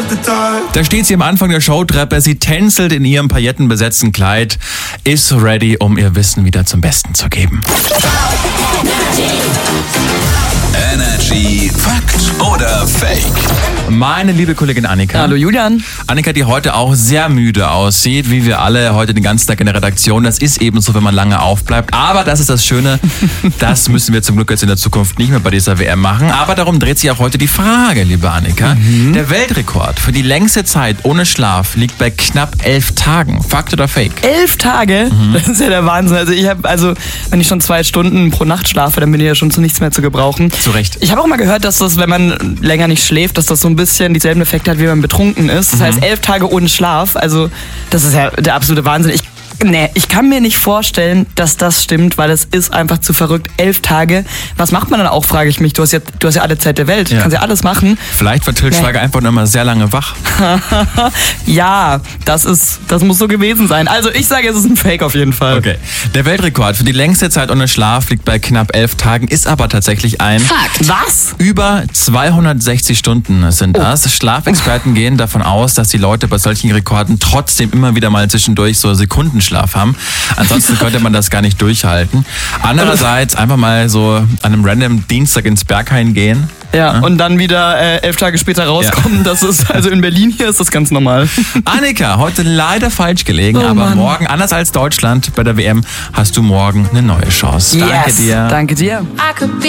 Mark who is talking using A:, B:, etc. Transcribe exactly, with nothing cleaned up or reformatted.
A: Da steht sie am Anfang der Showtreppe, sie tänzelt in ihrem paillettenbesetzten Kleid, ist ready, um ihr Wissen wieder zum Besten zu geben.
B: Energy Fakt oder Fake?
A: Meine liebe Kollegin Annika.
C: Hallo Julian.
A: Annika, die heute auch sehr müde aussieht, wie wir alle heute den ganzen Tag in der Redaktion. Das ist eben so, wenn man lange aufbleibt. Aber das ist das Schöne, das müssen wir zum Glück jetzt in der Zukunft nicht mehr bei dieser W M machen. Aber darum dreht sich auch heute die Frage, liebe Annika. Mhm. Der Weltrekord für die längste Zeit ohne Schlaf liegt bei knapp elf Tagen. Fakt oder Fake?
C: Elf Tage? Mhm. Das ist ja der Wahnsinn. Also ich habe, also wenn ich schon zwei Stunden pro Nacht schlafe, dann bin ich ja schon zu nichts mehr zu gebrauchen.
A: Zu Recht.
C: Ich habe auch mal gehört, dass das, wenn man länger nicht schläft, dass das so ein bisschen dieselben Effekte hat, wie wenn man betrunken ist. Das mhm. heißt, elf Tage ohne Schlaf, also das ist ja der absolute Wahnsinn. Ich Nee, ich kann mir nicht vorstellen, dass das stimmt, weil es ist einfach zu verrückt. Elf Tage. Was macht man dann auch, frage ich mich. Du hast ja, du hast ja alle Zeit der Welt. Du
A: ja.
C: kannst ja alles machen.
A: Vielleicht war Til Schweiger nee. einfach nur mal sehr lange wach.
C: Ja, das ist, das muss so gewesen sein. Also ich sage, es ist ein Fake auf jeden Fall.
A: Okay. Der Weltrekord für die längste Zeit ohne Schlaf liegt bei knapp elf Tagen, ist aber tatsächlich ein
C: Fakt. Was?
A: Über zweihundertsechzig Stunden sind das. Oh. Schlafexperten gehen davon aus, dass die Leute bei solchen Rekorden trotzdem immer wieder mal zwischendurch so Sekunden Schlaf haben. Ansonsten könnte man das gar nicht durchhalten. Andererseits einfach mal so an einem random Dienstag ins Berghain gehen.
C: Ja, ja, und dann wieder äh, elf Tage später rauskommen. Ja. Das ist, also in Berlin hier ist das ganz normal.
A: Annika, heute leider falsch gelegen, oh, aber Mann. morgen, anders als Deutschland bei der W M, hast du morgen eine neue Chance.
C: Yes.
A: Danke dir.
C: Danke dir.